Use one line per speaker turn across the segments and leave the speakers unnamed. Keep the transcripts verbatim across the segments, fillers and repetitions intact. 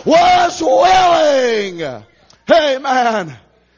was willing. Amen.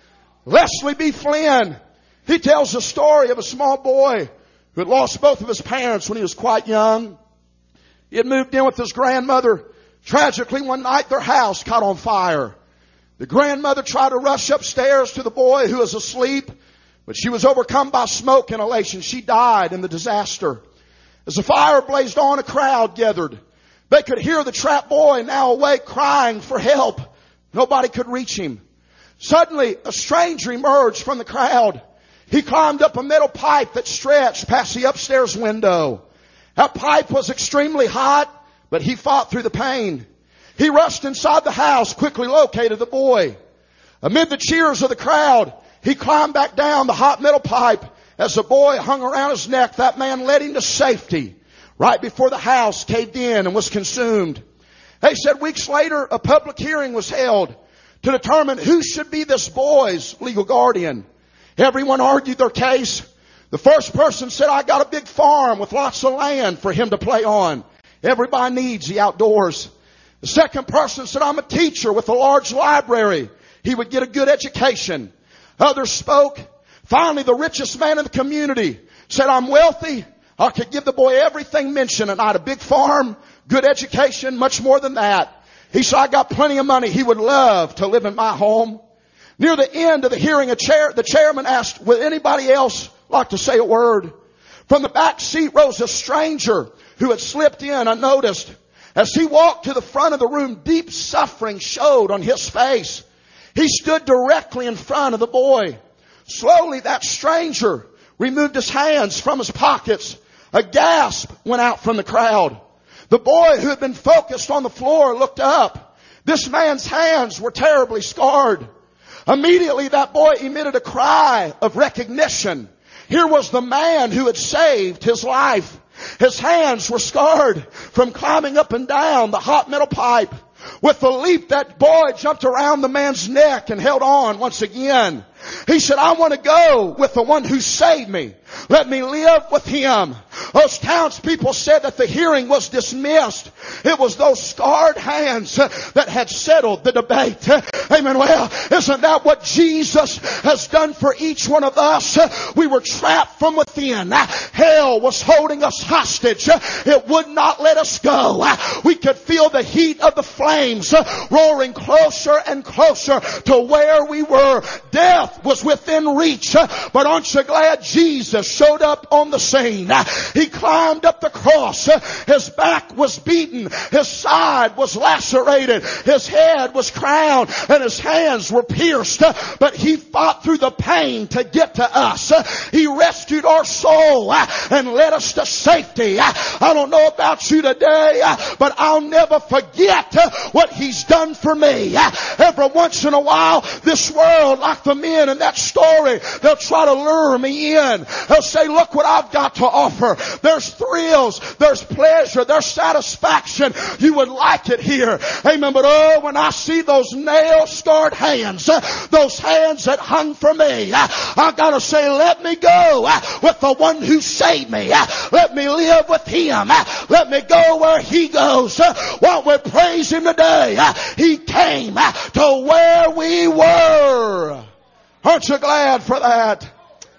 Leslie B. Flynn, he tells the story of a small boy who had lost both of his parents when he was quite young. He had moved in with his grandmother. Tragically, one night their house caught on fire. The grandmother tried to rush upstairs to the boy who was asleep, but she was overcome by smoke inhalation. She died in the disaster. As the fire blazed on, a crowd gathered. They could hear the trapped boy, now awake, crying for help. Nobody could reach him. Suddenly, a stranger emerged from the crowd. He climbed up a metal pipe that stretched past the upstairs window. That pipe was extremely hot, but he fought through the pain. He rushed inside the house, quickly located the boy. Amid the cheers of the crowd, he climbed back down the hot metal pipe. As the boy hung around his neck, that man led him to safety right before the house caved in and was consumed. They said weeks later, a public hearing was held to determine who should be this boy's legal guardian. Everyone argued their case. The first person said, I got a big farm with lots of land for him to play on. Everybody needs the outdoors. The second person said, I'm a teacher with a large library. He would get a good education. Others spoke. Finally, the richest man in the community said, I'm wealthy. I could give the boy everything mentioned, and I had a big farm, good education, much more than that. He said, I got plenty of money. He would love to live in my home. Near the end of the hearing, a chair, the chairman asked, would anybody else like to say a word? From the back seat rose a stranger who had slipped in unnoticed. As he walked to the front of the room, deep suffering showed on his face. He stood directly in front of the boy. Slowly, that stranger removed his hands from his pockets. A gasp went out from the crowd. The boy who had been focused on the floor looked up. This man's hands were terribly scarred. Immediately, that boy emitted a cry of recognition. Here was the man who had saved his life. His hands were scarred from climbing up and down the hot metal pipe. With a leap, that boy jumped around the man's neck and held on once again. He said, I want to go with the one who saved me. Let me live with him. Those townspeople said that the hearing was dismissed. It was those scarred hands that had settled the debate. Amen. Well, isn't that what Jesus has done for each one of us? We were trapped from within. Hell was holding us hostage. It would not let us go. We could feel the heat of the flames roaring closer and closer to where we were. Death was within reach. But aren't you glad Jesus showed up on the scene? He climbed up the cross. His back was beaten. His side was lacerated. His head was crowned and his hands were pierced. But he fought through the pain to get to us. He rescued our soul and led us to safety. I don't know about you today, but I'll never forget what he's done for me. Every once in a while, this world, like the men in that story, they'll try to lure me in. They'll say, look what I've got to offer. There's thrills, there's pleasure, there's satisfaction. You would like it here. Amen. But oh, when I see those nail-scarred hands, those hands that hung for me, I gotta say, let me go with the one who saved me. Let me live with him. Let me go where he goes. While we praise him today, he came to where we were. Aren't you glad for that?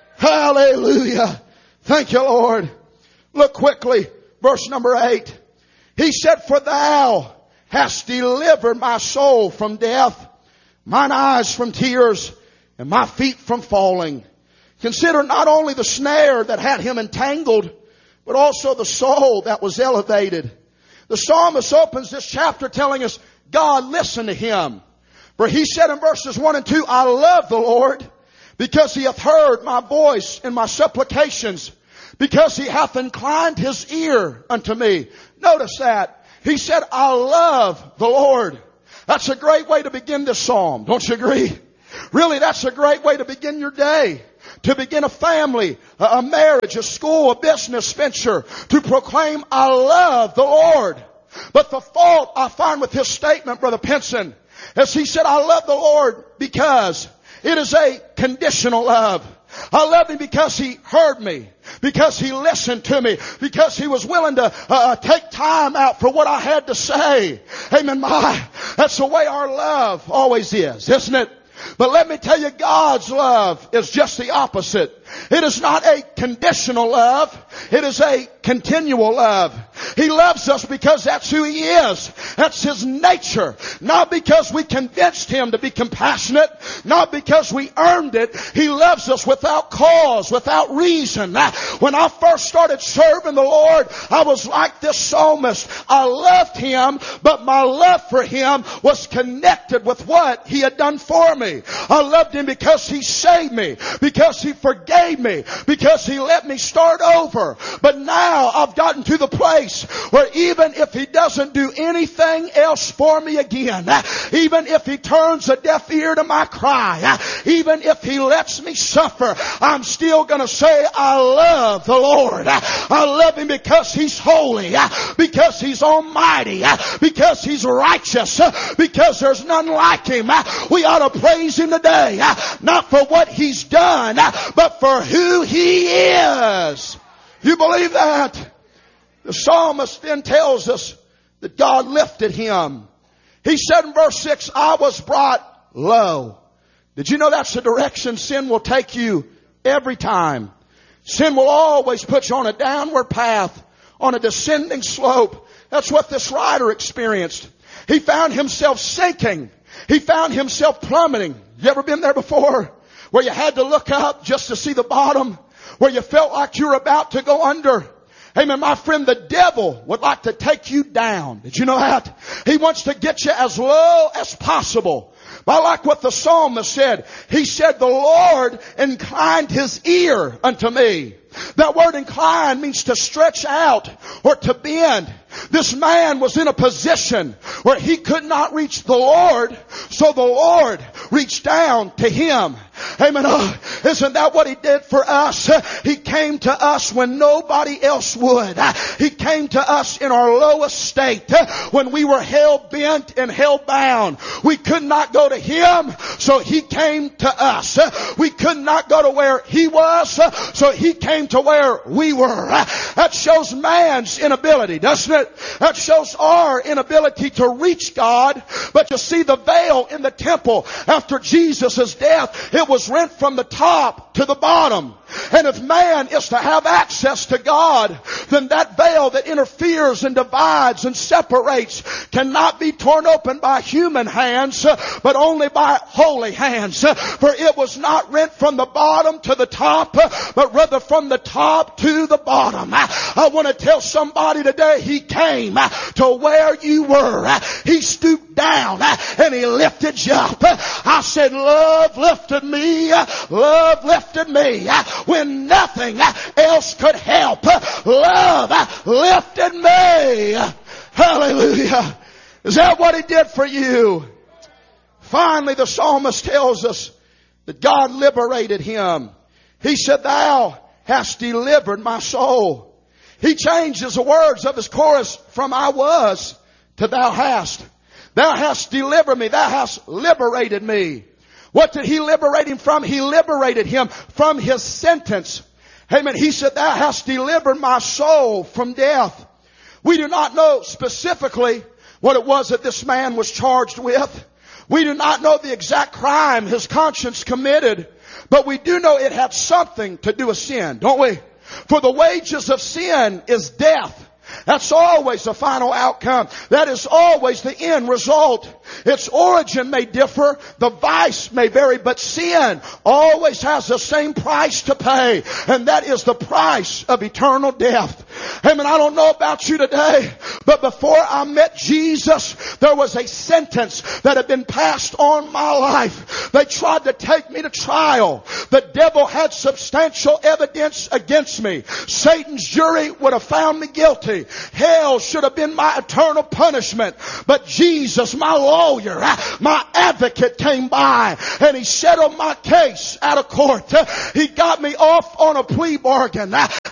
Hallelujah. Thank you, Lord. Look quickly, verse number eight. He said, for thou hast delivered my soul from death, mine eyes from tears, and my feet from falling. Consider not only the snare that had him entangled, but also the soul that was elevated. The psalmist opens this chapter telling us, God listened to him. For he said in verses one and two, I love the Lord, because he hath heard my voice and my supplications, because he hath inclined his ear unto me. Notice that. He said, I love the Lord. That's a great way to begin this psalm. Don't you agree? Really, that's a great way to begin your day. To begin a family, a marriage, a school, a business venture. To proclaim, I love the Lord. But the fault I find with his statement, Brother Pinson, is he said, I love the Lord because it is a conditional love. I love Him because He heard me, because He listened to me, because He was willing to uh, take time out for what I had to say. Amen. My, that's the way our love always is, isn't it? But let me tell you, God's love is just the opposite. It is not a conditional love. It is a continual love. He loves us because that's who He is. That's His nature. Not because we convinced Him to be compassionate. Not because we earned it. He loves us without cause, without reason. When I first started serving the Lord, I was like this psalmist. I loved Him, but my love for Him was connected with what He had done for me. I loved Him because He saved me, because He forgave me, because He let me start over. But now I've gotten to the place where even if He doesn't do anything else for me again, even if He turns a deaf ear to my cry, even if He lets me suffer, I'm still going to say I love the Lord. I love Him because He's holy, because He's almighty, because He's righteous, because there's none like Him. We ought to praise Him today, not for what He's done, but for who He is. You believe that? The psalmist then tells us that God lifted him. He said in verse six, I was brought low. Did you know that's the direction sin will take you every time? Sin will always put you on a downward path, on a descending slope. That's what this writer experienced. He found himself sinking. He found himself plummeting. You ever been there before? Where you had to look up just to see the bottom? Where you felt like you were about to go under? Amen, my friend, the devil would like to take you down. Did you know that? He wants to get you as low as possible. But I like what the psalmist said. He said, the Lord inclined His ear unto me. That word incline means to stretch out or to bend. This man was in a position where he could not reach the Lord, so the Lord reached down to him. Amen. Oh, isn't that what He did for us? He came to us when nobody else would. He came to us in our lowest state, when we were hell-bent and hell-bound. We could not go to Him, so He came to us. We could not go to where He was, so He came to where we were. That shows man's inability, doesn't it? That shows our inability to reach God. But you see, the veil in the temple after Jesus' death, it was rent from the top to the bottom. And if man is to have access to God, then that veil that interferes and divides and separates cannot be torn open by human hands, but only by holy hands. For it was not rent from the bottom to the top, but rather from the top to the bottom. I want to tell somebody today, He came to where you were. He stooped down and He lifted you up. I said, love lifted me. Love lifted me when nothing else could help. Love lifted me. Hallelujah. Is that what He did for you? Finally, the psalmist tells us that God liberated him. He said, Thou hast delivered my soul. He changes the words of his chorus from I was to Thou hast. Thou hast delivered me. Thou hast liberated me. What did He liberate him from? He liberated him from his sentence. Amen. He said, Thou hast delivered my soul from death. We do not know specifically what it was that this man was charged with. We do not know the exact crime his conscience committed. But we do know it had something to do with sin, don't we? For the wages of sin is death. That's always the final outcome. That is always the end result. Its origin may differ. The vice may vary. But sin always has the same price to pay. And that is the price of eternal death. Amen. I don't know about you today, but before I met Jesus, there was a sentence that had been passed on my life. They tried to take me to trial. The devil had substantial evidence against me. Satan's jury would have found me guilty. Hell should have been my eternal punishment. But Jesus, my lawyer, my advocate, came by and He settled my case out of court. He got me off on a plea bargain.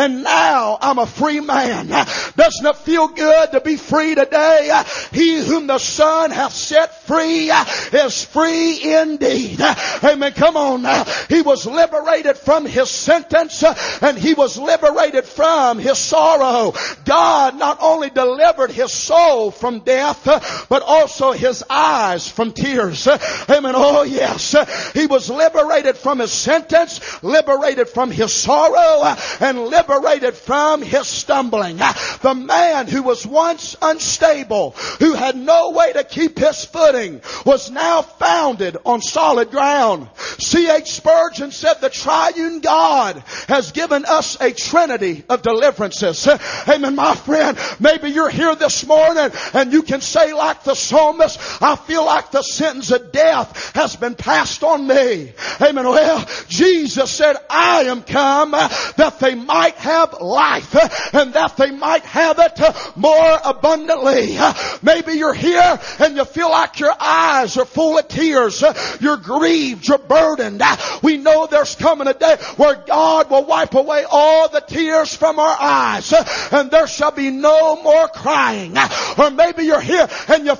and now I'm a free man. Doesn't it feel good to be free today? He whom the Son hath set free is free indeed. Amen. Come on now. He was liberated from his sentence, and he was liberated from his sorrow. God not only delivered his soul from death, but also his eyes from tears. Amen. Oh yes. He was liberated from his sentence, liberated from his sorrow, and liberated from his stumbling. The man who was once unstable, who had no way to keep his footing, was now founded on solid ground. C H Spurgeon said the triune God has given us a trinity of deliverances. Amen, my friend. Maybe you're here this morning and you can say like the psalmist, I feel like the sentence of death has been passed on me. Amen. Well, Jesus said, I am come that they might have life, and that they might have it more abundantly. Maybe you're here and you feel like your eyes are full of tears. You're grieved. You're burdened. We know there's coming a day where God will wipe away all the tears from our eyes, and there shall be no more crying. Or maybe you're here and you